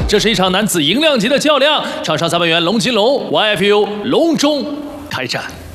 这是一场男子银量级的较量，场上300元龙金龙 YFU 隆中开战。